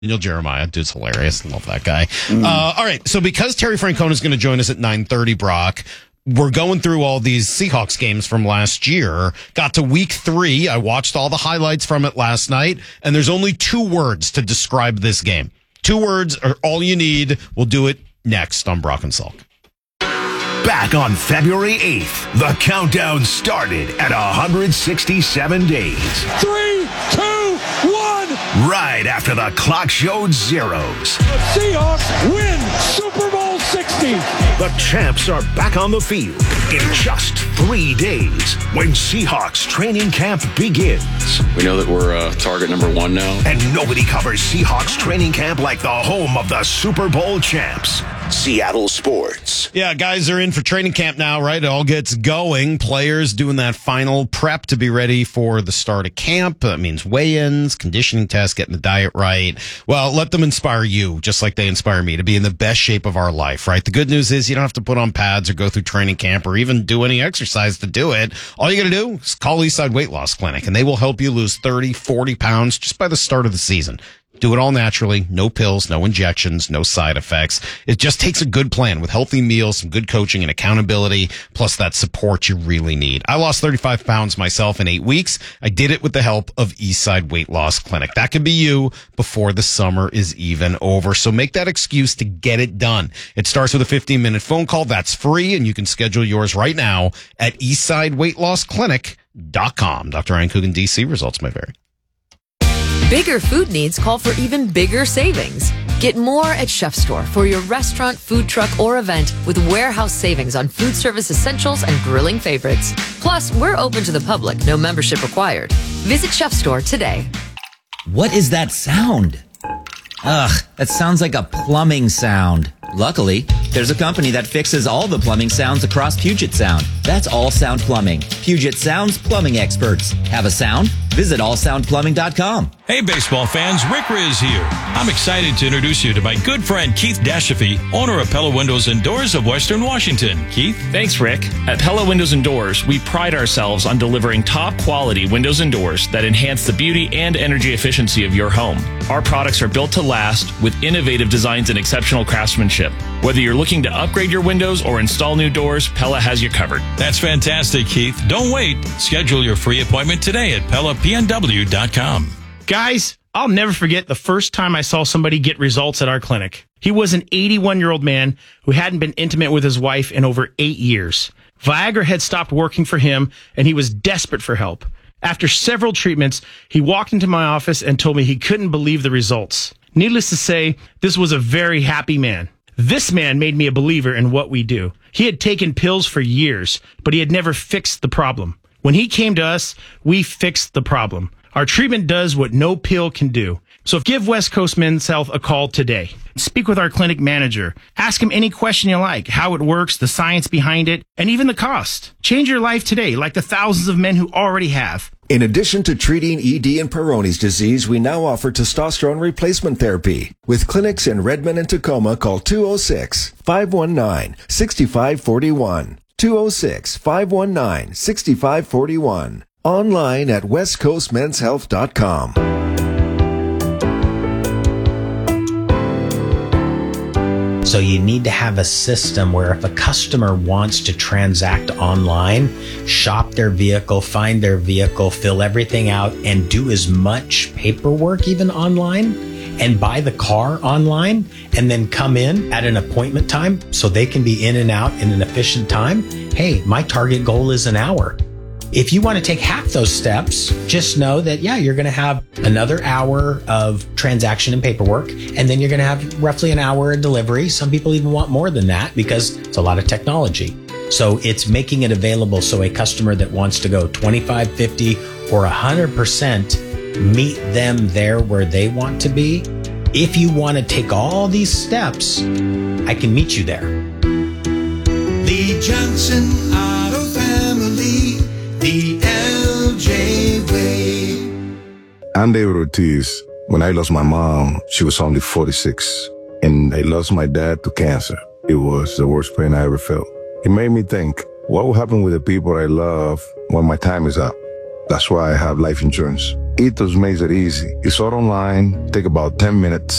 Neil Jeremiah, dude's hilarious. Love that guy. All right, so because Terry Francona is going to join us at 9:30, Brock, we're going through all these Seahawks games from last year. Got to week 3. I watched all the highlights from it last night, and there's only 2 words to describe this game. 2 words are all you need. We'll do it next on Brock and Salk. Back on February 8th, the countdown started at 167 days. 3, 2, 1. Right after the clock showed zeros. The Seahawks win Super Bowl 60. The champs are back on the field in just 3 days when Seahawks training camp begins. We know that we're target number 1 now. And nobody covers Seahawks training camp like the home of the Super Bowl champs. Seattle Sports. Yeah, guys are in for training camp now, right? It all gets going. Players doing that final prep to be ready for the start of camp. That means weigh-ins, conditioning tests, getting the diet right. Well, let them inspire you, just like they inspire me, to be in the best shape of our life, right? The good news is you don't have to put on pads or go through training camp or even do any exercise to do it. All you got to do is call Eastside Weight Loss Clinic, and they will help you lose 30, 40 pounds just by the start of the season. Do it all naturally. No pills, no injections, no side effects. It just takes a good plan with healthy meals, some good coaching and accountability, plus that support you really need. I lost 35 pounds myself in 8 weeks. I did it with the help of Eastside Weight Loss Clinic. That could be you before the summer is even over. So make that excuse to get it done. It starts with a 15-minute phone call. That's free, and you can schedule yours right now at EastsideWeightLossClinic.com. Dr. Ryan Coogan, D.C. Results may vary. Bigger food needs call for even bigger savings. Get more at Chef Store for your restaurant, food truck, or event with warehouse savings on food service essentials and grilling favorites. Plus, we're open to the public, no membership required. Visit Chef Store today. What is that sound? Ugh, that sounds like a plumbing sound. Luckily, there's a company that fixes all the plumbing sounds across Puget Sound. That's All Sound Plumbing. Puget Sound's plumbing experts. Have a sound? Visit allsoundplumbing.com. Hey, baseball fans, Rick Riz here. I'm excited to introduce you to my good friend Keith Dashafy, owner of Pella Windows and Doors of Western Washington. Keith? Thanks, Rick. At Pella Windows and Doors, we pride ourselves on delivering top-quality windows and doors that enhance the beauty and energy efficiency of your home. Our products are built to last with innovative designs and exceptional craftsmanship. Whether you're looking to upgrade your windows or install new doors, Pella has you covered. That's fantastic, Keith. Don't wait. Schedule your free appointment today at PellaPNW.com. Guys, I'll never forget the first time I saw somebody get results at our clinic. He was an 81-year-old man who hadn't been intimate with his wife in over 8 years. Viagra had stopped working for him, and he was desperate for help. After several treatments, he walked into my office and told me he couldn't believe the results. Needless to say, this was a very happy man. This man made me a believer in what we do. He had taken pills for years, but he had never fixed the problem. When he came to us, we fixed the problem. Our treatment does what no pill can do. So give West Coast Men's Health a call today. Speak with our clinic manager. Ask him any question you like, how it works, the science behind it, and even the cost. Change your life today, like the thousands of men who already have. In addition to treating ED and Peyronie's disease, we now offer testosterone replacement therapy. With clinics in Redmond and Tacoma, call 206-519-6541. 206-519-6541. Online at westcoastmenshealth.com. So you need to have a system where if a customer wants to transact online, shop their vehicle, find their vehicle, fill everything out, and do as much paperwork even online, and buy the car online, and then come in at an appointment time so they can be in and out in an efficient time, hey, my target goal is an hour. If you want to take half those steps, just know that, yeah, you're going to have another hour of transaction and paperwork, and then you're going to have roughly an hour of delivery. Some people even want more than that because it's a lot of technology. So it's making it available so a customer that wants to go 25, 50, or 100% meet them there where they want to be. If you want to take all these steps, I can meet you there. The Johnson Auto Family, the LJ way. I'm David Ortiz. When I lost my mom, she was only 46, and I lost my dad to cancer. It was the worst pain I ever felt. It made me think, what will happen with the people I love when my time is up? That's why I have life insurance. Ethos makes it easy. It's all online, take about 10 minutes.